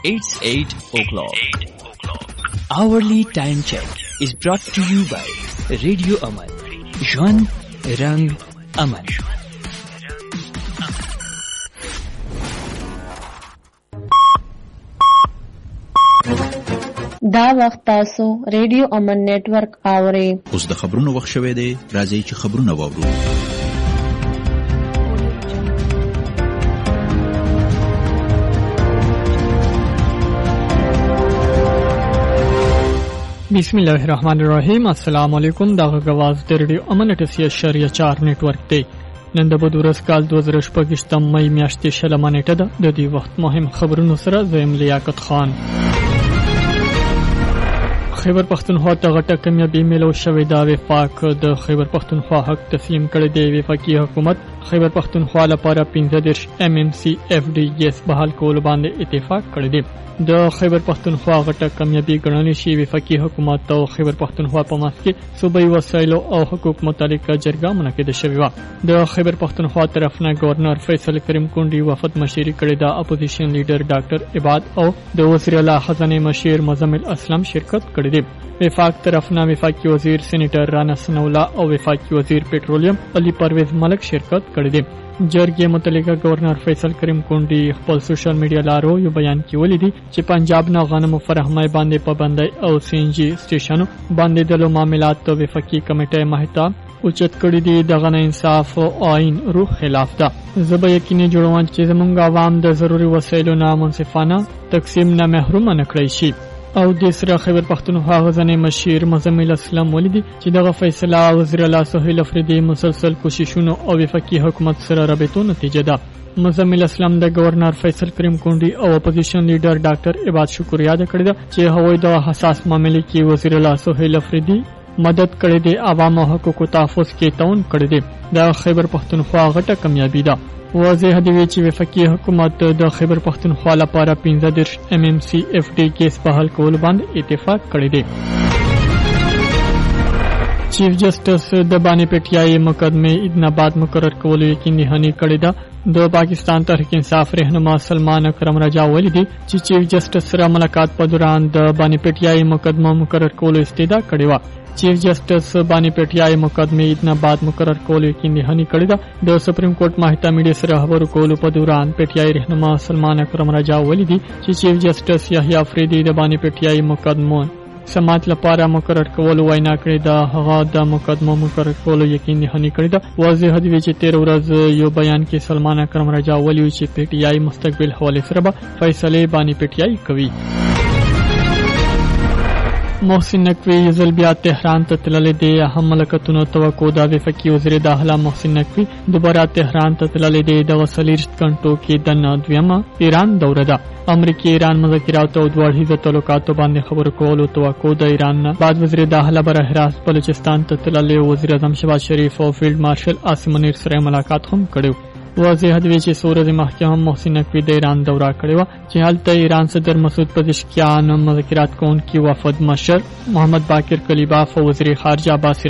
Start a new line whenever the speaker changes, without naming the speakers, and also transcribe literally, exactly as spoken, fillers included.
It's eight o'clock. Hourly time check is brought to you by Radio Aman. Jwan Rang Aman.
دا وخت تاسو ریډیو امن نیټورک اورئ.
اوس د خبرونو وخت شوی دی. راځئ چې خبرونه واورو.
بسم الله الرحمن الرحیم. السلام علیکم. دا غواز د ریډیو امن اټسیا شریعه چار نیټورک دی. نن د بدورس کال دوه زره شپږم مې میاشتې شلمه نیټه ده. د دې وخت مهم خبرونو سره زم لیاقت خان. خیبر پختونخوا ته غټه کامیابي ملو شوې ده. وفاق د خیبر پختونخوا حق تسلیم کړی دی. وفاقي حکومت خیبر پختونخوا لپاره پنځه دېرش ایم ایم سی اف ډي ګیس بحال کولو باندې اتفاق کړی دی. د خیبر پختونخوا غټه کامیابي ګڼل شي. وفاقي حکومت او خیبر پختونخوا په منځ کې صوبایي وسایلو او حقوق متعلقه جرګه منعقده شوې وه. د خیبر پختونخوا طرف نه گورنر فیصل کریم کونډي وفد مشري کړې ده. اپوزیشن لیډر ډاکټر عباد او د وزیر اعلی خزانه مشیر مزمل اسلم شرکت کړی دی. وفاق طرف نه وفاقي وزیر سېنیټر رانا سنولا او وفاقي وزیر پټرولیم علي پرویز ملک شرکت کړی دی. جرګې متعلقه گورنر فیصل کریم کونډي خپل سوشل میډیا لارو یو بیان کې ولیدي چې پنجاب نه غنمو فراهمۍ باندې پابندۍ او سی ان جی سټیشنو باندې د لو معاملات وفاقي کمیټه مهتا اوچت کړی دی. دغه نه انصاف او آئین روح خلاف ده. زه به یقیني جوړوم چې زموږ عوام د ضروري وسایلو نه منصفانه تقسیم نه محروم نه کړی شي. او د سره خیبر پختونخوا غزنه مشیر مزمل اسلام ولیدي چې دغه فیصله وزیر اعلی سهیل افریدي مسلسل کوششونو او وفاقي حکومت سره رابطو نتیجه ده. مزمل اسلام د گورنر فیصل کریم کونډي او اپوزیشن لیډر ډاکټر عباد شکریا ده کړی ده چې هغوی د حساس معاملې کې وزیر اعلی سهیل افریدي مدد کړی دی. عوامو حقوقو تحفظ کې تعاون کړی دی. د خیبر پختونخوا غټه کامیابي ده. واضح دی چې وفاقي حکومت د خیبر پختونخوا لپاره پنځه دېرش ایم ایم سی اف ډي ګیس بحال کول باندې اتفاق کړی دی. چیف جسټس د بانی پټیای مقدمه ادناباد مقرر کولو یقیني هني کړی ده. د پاکستان تحریک انصاف رهنما سلمان اکرم رجا ولیدي چې چیف جسټس سره ملاقات په دوران د بانی پټیای مقدمه مقرر کولو استدعا کړې و. چیف جسټس بانی پټیای مقدمه ادناباد مقرر کولو یقیني هني کړی ده. د سپریم کورټ محکمه میډیا سره خبرو کولو په دوران پټیای رهنما سلمان اکرم رجا ولیدي چې چیف جسټس یحیی افریدي د بانی پټیای مقدمه سماعت لپاره مقرر کولو وینا کړې ده. هغه د مقدمه مقرر کولو یقیني هني کړی ده. واضح دی چې تیر ورځ یو بیان کې سلمان اکرم رجا ولیو چې پټیای مستقبل حواله سره به فیصله بانی پټیای کوي. محسن نقوی یزل بیا تهران ته تللی دی. اهم ملکتونو توقع ده. وفاقي وزیر داخله محسن نقوی دوباره تهران ته تللی دی. دغه څلېرویشت غنټو کې د نه دویمه ایران دوره ده. امریکا ایران مذاکرات او دوه اړخیزه تعلقاتو باندې خبرو کولو توقع د ایران نه بعد وزیر داخله بره راست بلوچستان ته تللی. وزیر اعظم شهباز شریف او فیلډ مارشل عاصم منیر سره ملاقات هم کړی. واضح دی چې څو ورځې مخکې هم محسن نقوی د ایران دوره کړې وه چې هلته ایران صدر مسعود پزشکیان، مذاکرات کوونکي وفد مشر محمد باقر کلیباف او وزیر خارجه عباس